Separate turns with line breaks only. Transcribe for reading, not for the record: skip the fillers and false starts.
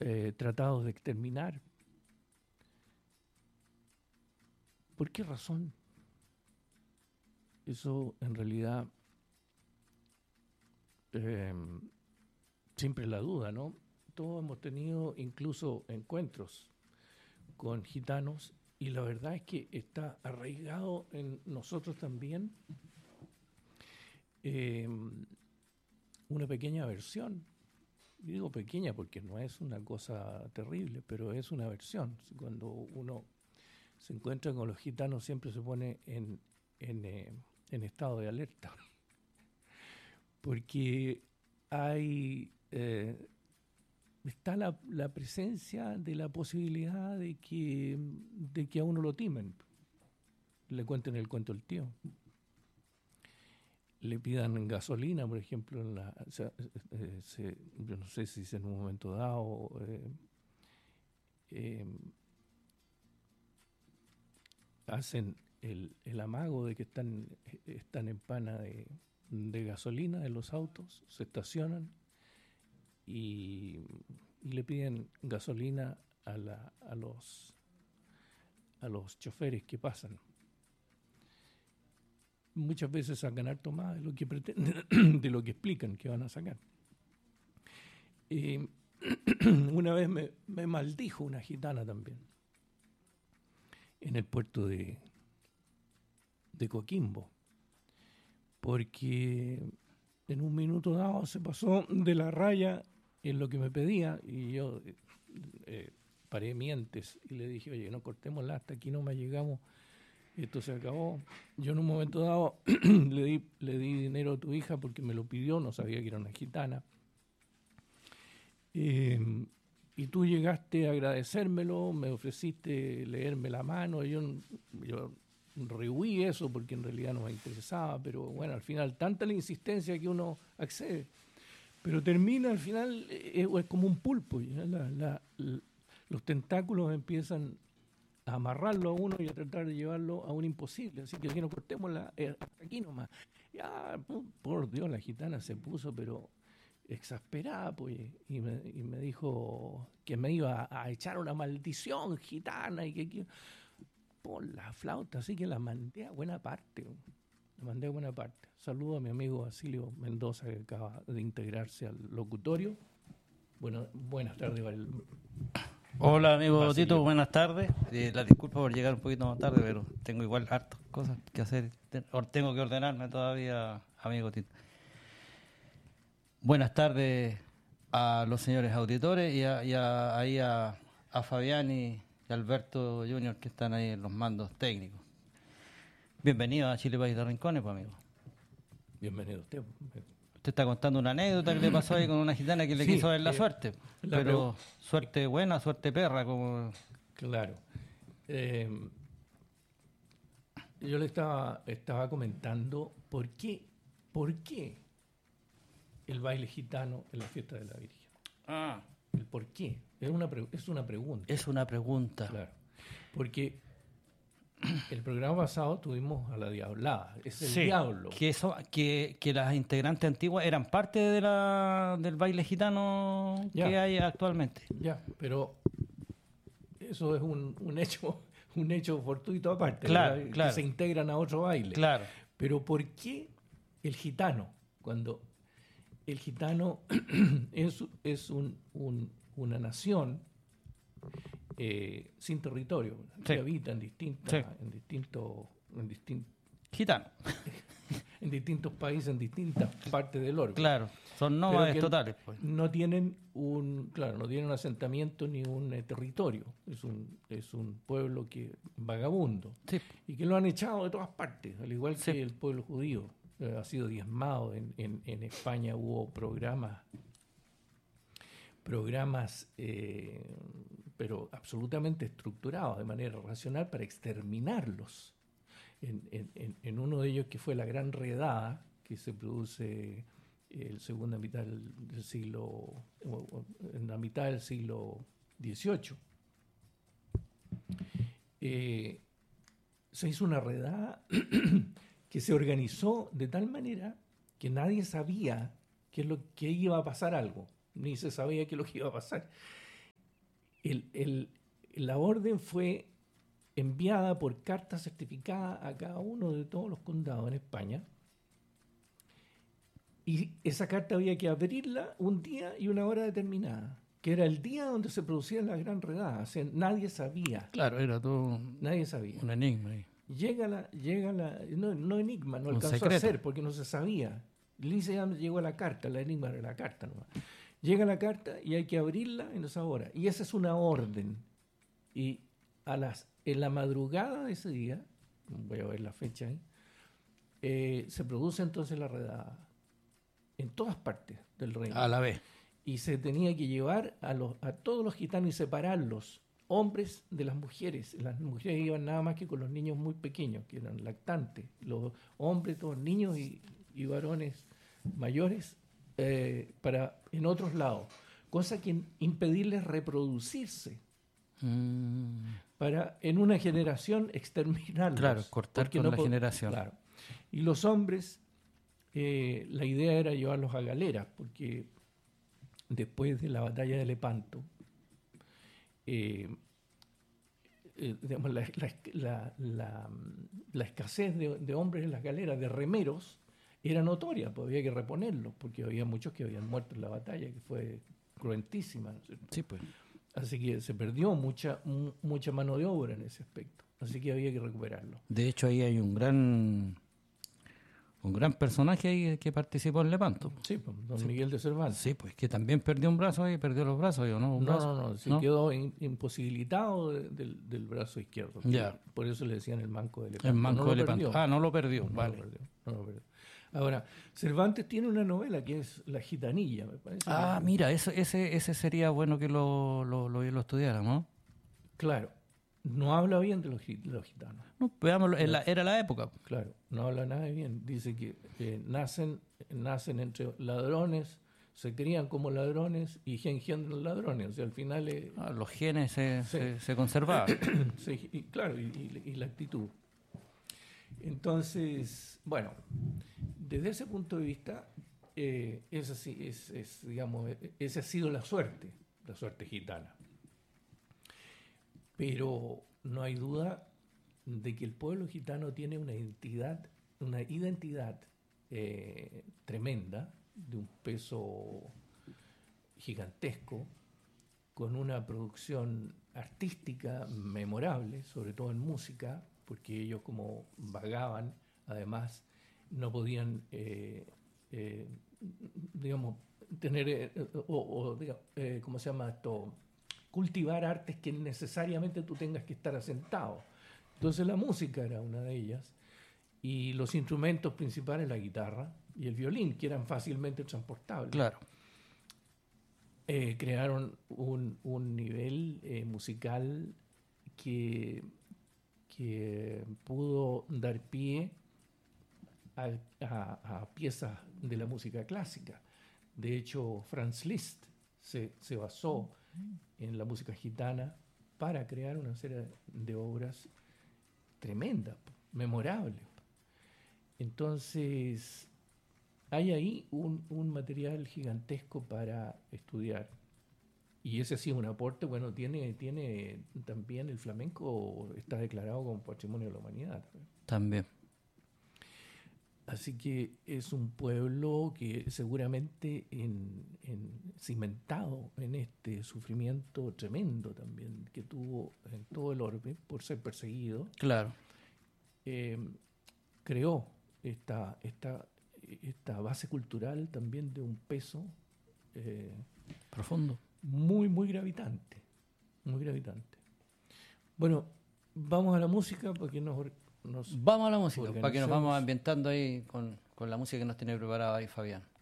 tratados de exterminar. ¿Por qué razón? Eso en realidad siempre es la duda, ¿no? Todos hemos tenido incluso encuentros con gitanos y la verdad es que está arraigado en nosotros también una pequeña aversión. Digo pequeña porque no es una cosa terrible, pero es una aversión. Cuando uno se encuentra con los gitanos siempre se pone en estado de alerta, porque está la presencia de la posibilidad de que a uno lo timen, le cuenten el cuento del tío, le pidan gasolina, por ejemplo, yo no sé si es en un momento dado, hacen el amago de que están en pana de gasolina en los autos, se estacionan y le piden gasolina a los choferes que pasan. Muchas veces sacan harto más de lo que pretenden, de lo que explican que van a sacar. Una vez me maldijo una gitana también en el puerto de Coquimbo, porque en un minuto dado se pasó de la raya en lo que me pedía y yo paré mientes y le dije, oye, no cortémosla, hasta aquí no me llegamos, esto se acabó. Yo en un momento dado le di dinero a tu hija porque me lo pidió, no sabía que era una gitana. Y tú llegaste a agradecérmelo, me ofreciste leerme la mano, yo rehuí eso porque en realidad no me interesaba, pero bueno, al final tanta la insistencia que uno accede, pero termina al final, es como un pulpo, los tentáculos empiezan a amarrarlo a uno y a tratar de llevarlo a un imposible, así que no cortémosla hasta aquí nomás. Ya, por Dios, la gitana se puso, pero exasperada, pues, y me dijo que me iba a echar una maldición gitana y que por la flauta, así que la mandé a buena parte. Saludo a mi amigo Basilio Mendoza, que acaba de integrarse al locutorio. Bueno, buenas tardes,
Hola amigo
Basilio.
Tito, buenas tardes. La disculpa por llegar un poquito más tarde, pero tengo igual hartas cosas que hacer. Tengo que ordenarme todavía, amigo Tito. Buenas tardes a los señores auditores y a Fabián y Alberto Junior que están ahí en los mandos técnicos. Bienvenido a Chile País de Rincones, pues, amigo.
Bienvenido usted.
Usted está contando una anécdota que le pasó ahí con una gitana que le quiso dar la suerte. Pero suerte buena, suerte perra, como...
Claro. Yo le estaba comentando por qué el baile gitano en la fiesta de la Virgen. El por qué. Es una pregunta.
Es una pregunta.
Claro. Porque el programa pasado tuvimos a la Diablada. Es el diablo.
Que las integrantes antiguas eran parte del baile gitano que hay actualmente.
Ya, pero eso es un hecho fortuito aparte.
Claro.
Que se integran a otro baile.
Claro.
Pero ¿por qué el gitano? Cuando el gitano es una nación sin territorio, que habita en
gitano.
En distintos países, en distintas partes del orbe.
Claro, son nómades totales. Pues.
No tienen un asentamiento ni un territorio. Es un pueblo vagabundo.
Sí.
Y que lo han echado de todas partes, al igual que el pueblo judío. Ha sido diezmado. En España hubo programas pero absolutamente estructurados de manera racional para exterminarlos. En uno de ellos, que fue la Gran Redada, que se produce en la mitad del siglo XVIII, se hizo una redada que se organizó de tal manera que nadie sabía que iba a pasar algo, ni se sabía qué es lo que iba a pasar. La orden fue enviada por carta certificada a cada uno de todos los condados en España. Y esa carta había que abrirla un día y una hora determinada, que era el día donde se producía la gran redada. O sea, nadie sabía.
Claro, era todo
Nadie sabía.
un enigma ahí.
No enigma, no
Un
alcanzó
secreto.
a ser porque no se sabía. Dice, ya llegó la carta, la enigma era la carta nomás. Llega la carta y hay que abrirla en esa hora. Y esa es una orden. Y en la madrugada de ese día, voy a ver la fecha ahí, se produce entonces la redada en todas partes del reino.
A la vez.
Y se tenía que llevar a todos los gitanos y separarlos, hombres de las mujeres. Las mujeres iban nada más que con los niños muy pequeños, que eran lactantes. Los hombres, todos niños y varones mayores, en otros lados. Cosa que impedirles reproducirse. Para en una generación exterminarlos.
Claro, cortar con la generación.
Claro. Y los hombres, la idea era llevarlos a galeras, porque después de la batalla de Lepanto, digamos, la escasez de hombres en las galeras, de remeros, era notoria, pues había que reponerlos, porque había muchos que habían muerto en la batalla, que fue cruentísima, ¿no es cierto?
Sí, pues.
Así que se perdió mucha mano de obra en ese aspecto. Así que había que recuperarlo.
De hecho, ahí hay un gran personaje ahí que participó en Lepanto.
Sí, pues, don Miguel de Cervantes.
Sí, pues que también perdió un brazo ahí, perdió los brazos, ¿o no?
No, se quedó imposibilitado del brazo izquierdo.
Ya.
Por eso le decían el manco de Lepanto.
El manco de Lepanto.
Perdió.
No lo perdió,
No
vale.
lo perdió. Ahora, Cervantes tiene una novela que es La Gitanilla, me parece.
Mira, ese sería bueno que lo estudiara, ¿no?
Claro, no habla bien de los gitanos.
No, veámoslo, era la época.
Claro, no habla nada de bien. Dice que nacen entre ladrones, se crían como ladrones y engendran ladrones. O sea, al final...
Los genes se conservaban.
sí, y claro, y la actitud. Entonces, bueno, desde ese punto de vista, esa ha sido la suerte gitana. Pero no hay duda de que el pueblo gitano tiene una identidad tremenda, de un peso gigantesco, con una producción artística memorable, sobre todo en música, porque ellos como vagaban, además no podían, digamos, tener, ¿cómo se llama esto? Cultivar artes que necesariamente tú tengas que estar asentado. Entonces la música era una de ellas, y los instrumentos principales, la guitarra y el violín, que eran fácilmente transportables.
Claro.
Crearon un nivel musical que pudo dar pie a piezas de la música clásica. De hecho, Franz Liszt se basó en la música gitana para crear una serie de obras tremendas, memorables. Entonces, hay ahí un material gigantesco para estudiar. Y ese sí es un aporte, bueno, tiene también el flamenco, está declarado como Patrimonio de la Humanidad.
También.
Así que es un pueblo que seguramente cimentado en este sufrimiento tremendo también que tuvo en todo el orbe por ser perseguido.
Claro.
Creó esta base cultural también de un peso
profundo.
Muy, muy gravitante. Muy gravitante. Bueno, vamos a la música porque
Vamos a la música, para que nos vamos ambientando ahí con la música que nos tiene preparada ahí Fabián.